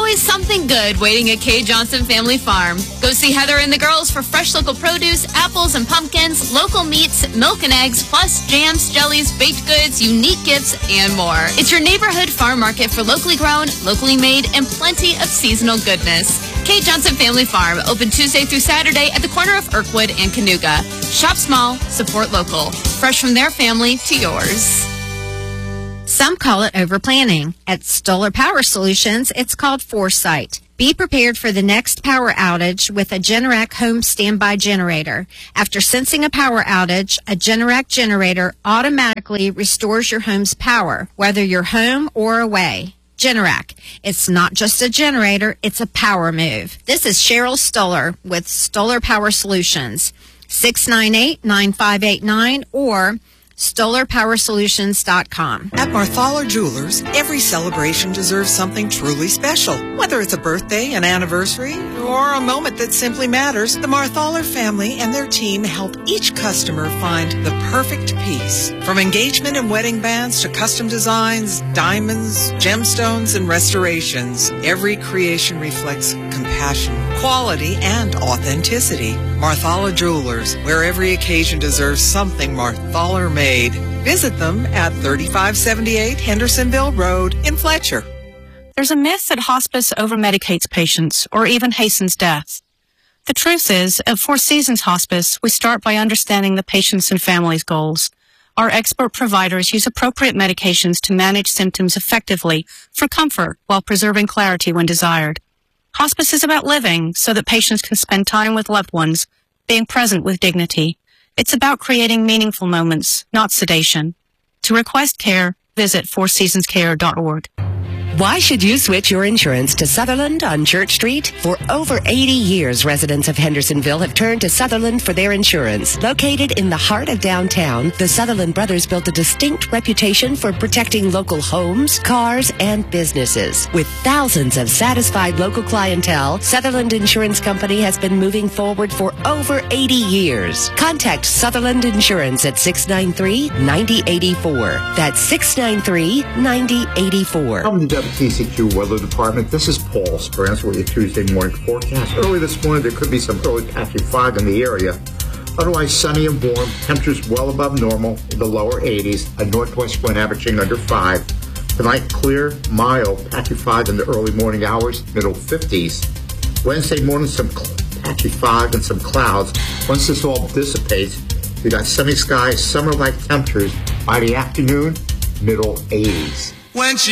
always something good waiting at Kay Johnson Family Farm. Go see Heather and the girls for fresh local produce, apples and pumpkins, local meats, milk and eggs, plus jams, jellies, baked goods, unique gifts, and more. It's your neighborhood farm market for locally grown, locally made, and plenty of seasonal goodness. Kay Johnson Family Farm, open Tuesday through Saturday at the corner of Kirkwood and Cayuga. Shop small, support local. Fresh from their family to yours. Some call it overplanning. At Stoller Power Solutions, it's called foresight. Be prepared for the next power outage with a Generac home standby generator. After sensing a power outage, a Generac generator automatically restores your home's power, whether you're home or away. Generac. It's not just a generator, it's a power move. This is Cheryl Stoller with Stoller Power Solutions. 698-9589 or StollerPowerSolutions.com. At Marthaler Jewelers, every celebration deserves something truly special. Whether it's a birthday, an anniversary, or a moment that simply matters, the Marthaler family and their team help each customer find the perfect piece. From engagement and wedding bands to custom designs, diamonds, gemstones, and restorations, every creation reflects compassion, quality, and authenticity. Marthaler Jewelers, where every occasion deserves something Marthaler made. Visit them at 3578 Hendersonville Road in Fletcher. There's a myth that hospice over-medicates patients or even hastens death. The truth is, at Four Seasons Hospice, we start by understanding the patient's and family's goals. Our expert providers use appropriate medications to manage symptoms effectively for comfort while preserving clarity when desired. Hospice is about living so that patients can spend time with loved ones, being present with dignity. It's about creating meaningful moments, not sedation. To request care, visit fourseasonscare.org. Why should you switch your insurance to Sutherland on Church Street? For over 80 years, residents of Hendersonville have turned to Sutherland for their insurance. Located in the heart of downtown, the Sutherland brothers built a distinct reputation for protecting local homes, cars, and businesses. With thousands of satisfied local clientele, Sutherland Insurance Company has been moving forward for over 80 years. Contact Sutherland Insurance at 693-9084. That's 693-9084. TCQ Weather Department. This is Paul Sprance with your Tuesday morning forecast. Early this morning, there could be some early patchy fog in the area. Otherwise, sunny and warm. Temperatures well above normal in the lower 80s. A northwest wind averaging under 5. Tonight, clear, mild, patchy fog in the early morning hours, middle 50s. Wednesday morning, some patchy fog and some clouds. Once this all dissipates, we got sunny skies, summer-like temperatures. By the afternoon, middle 80s.